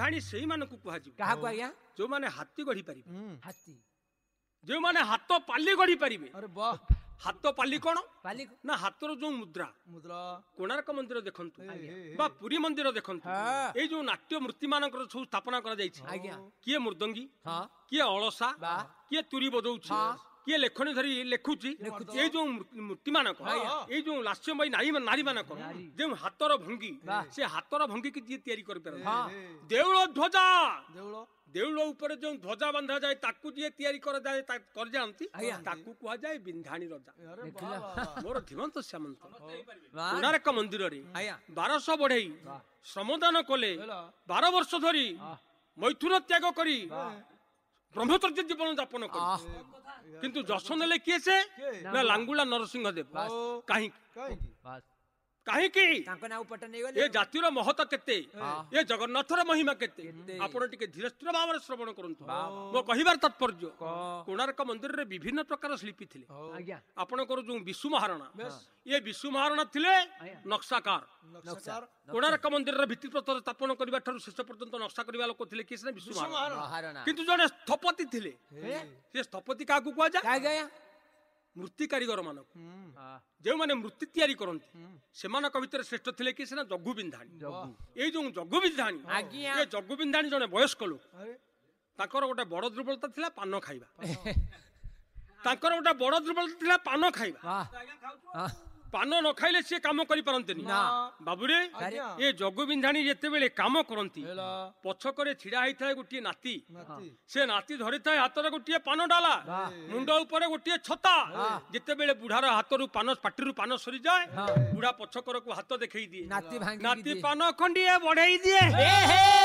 ବିନ୍ଧାणी ସେଇ ମାନଙ୍କୁ କୁହାଯିବ କାହାକୁ ଆଜ୍ଞା? ଯୋଉମାନେ ହାତୀ ଗଢି ପାରିବେ, ହାତୀ। ଯୋଉମାନେ ହାତ ପାଲି ଗଢି ପାରିବେ। अरे वाह ହାତ ପାଲି କଣ ପାଲି ନା ହାତର ଯୋଉ ମୁଦ୍ରା मुद्रा କୋଣାର୍କ ମନ୍ଦିର ଦେଖନ୍ତୁ ବା ପୁରୀ ମନ୍ଦିର ଦେଖନ୍ତୁ, ଏଇ ଯୋଉ ନାଟ୍ୟ ମୂର୍ତ୍ତି ମାନଙ୍କର ସବୁ ସ୍ଥାପନା କରାଯାଇଛି। ଆଜ୍ଞା। କିଏ ମୃଦଙ୍ଗୀ, ହଁ କିଏ ଅଳସା, ବା। କିଏ ତୁରୀ ବଜଉଛି, କିଏ ଲେଖନୀ ଧରି ଲେଖୁଛି। ଏଇ ଯୋଉ ମୂର୍ତ୍ତି ମାନଙ୍କ, ଏଇ ଯୋଉ ଲାସ୍ୟମୟୀ ନାରୀ ମାନଙ୍କ ଯୋଉ ହାତର ଭଙ୍ଗୀ, ସେ ହାତର ଭଙ୍ଗୀ କି ଯିଏ ତିଆରି କରିପାରନ୍ତି। ଦେଉଳ ଧ୍ୱଜା, देवळ ଦେଉଳ ଉପରେ ଯୋଉ ଧ୍ୱଜା ବନ୍ଧା ଯାଏ ତାକୁ ଯିଏ ତିଆରି କରାଯାଏ କରି ଜାଣନ୍ତି, ତାକୁ କୁହାଯାଏ ବିନ୍ଧାଣୀ ରଜା। अरे वाह ମୋର ଧୀମନ୍ତ ସାମନ୍ତ ବାଃ। କୋଣାର୍କ ମନ୍ଦିରରେ ଆଜ୍ଞା। 1200 ବଢେଇ ଶ୍ରମଦାନ କଲେ। 12 ବର୍ଷ ଧରି ମୈଥୁନ ତ୍ୟାଗ କରି ବ୍ରହ୍ମଚର୍ଯ୍ୟ ଜୀବନ ଯାପନ କଲେ। କିନ୍ତୁ ଯଶ ନେଲେ କିଏ ସେ? ନା ଲାଙ୍ଗୁଳା ନରସିଂହ ଦେବ। କାହିଁକି? ବାସ୍। କାହିଁକି? ତାଙ୍କ ନାଁ ପଟ ଏ ନେଇଗଲେ। ଜାତିର ମହତ କେତେ, ଏ ଜଗନ୍ନାଥର ମହିମା କେତେ, ଆପଣ ଟିକେ ଧୀର ସ୍ଥିର ଭାବରେ ଶ୍ରବଣ କରନ୍ତୁ। ମୋ କହିବାର ତାତ୍ପର୍ଯ୍ୟ, କୋଣାର୍କ ମନ୍ଦିରରେ ବିଭିନ୍ନ ପ୍ରକାର ଶିଳ୍ପୀ ଥିଲେ। ଆଜ୍ଞା। ଆପଣଙ୍କର ଯୋଉ ବିଶୁ ମହାରଣା, ଏ ବିଶୁ ମହାରଣା ଥିଲେ ନକ୍ସାକାର। नक्षकार କୋଣାର୍କ ମନ୍ଦିରର ଭିତ୍ତିପ୍ରସ୍ତର ସ୍ଥାପନ କରିବା ଠାରୁ ଶେଷ ପର୍ଯ୍ୟନ୍ତ ନକ୍ସା କରିବା ଲୋକ ଥିଲେ କିଏ? ସିନା ବିଶୁ ମହାରଣା। ମହାରଣା। କିନ୍ତୁ ଜଣେ ସ୍ଥପତି ଥିଲେ। ସେ ସ୍ଥପତି କାହାକୁ କୁହାଯାଏ? କାହିଁକି ଆଜ୍ଞା? ମୂର୍ତ୍ତି କାରିଗର ମାନଙ୍କୁ, ଯେଉଁମାନେ ମୂର୍ତ୍ତି ତିଆରି କରନ୍ତି, ସେମାନଙ୍କ ଭିତରେ ଶ୍ରେଷ୍ଠ ଥିଲେ କିଏ? ସିନା ଜଗୁ ବିନ୍ଧାଣୀ। ଏଇ ଯୋଉ ଜଗୁ ବିନ୍ଧାଣୀ, ଆଜ୍ଞା। ଏ ଜଗୁ ବିନ୍ଧାଣୀ ଜଣେ ବୟସ୍କ ଲୋକ। अरे ତାଙ୍କର ଗୋଟେ ବଡ ଦୁର୍ବଳତା ଥିଲା ପାନ ଖାଇବା। ତାଙ୍କର ଗୋଟେ ବଡ ଦୁର୍ବଳତା ଥିଲା ପାନ ଖାଇବା। ପାନ ନ ଖାଇଲେ ସିଏ କାମ କରିପାରନ୍ତିନି। ବାବୁରେ, ଆଜ୍ଞା। ଏ ଜଗୁ ବିନ୍ଧାଣୀ ଯେତେବେଳେ କାମ କରନ୍ତି, हेला ପଛକରେ ଛିଡା ହେଇଥାଏ ଗୋଟିଏ ନାତି। नाती ସେ ନାତି ଧରିଥାଏ ହାତରେ ଗୋଟିଏ ପାନ ଡାଲା, ମୁଣ୍ଡ ଉପରେ ଗୋଟିଏ ଛତା। ଯେତେବେଳେ ବୁଢାର ହାତରୁ ପାଟିରୁ ପାନ ସରିଯାଏ, ବୁଢା ପଛକରକୁ ହାତ ଦେଖେଇ ଦିଏ। ନାତି ଭାଙ୍ଗି ନାତି ଦିଏ। ପାନ ଖଣ୍ଡିଏ ବଢେଇ ଦିଏ। ଏ ହେ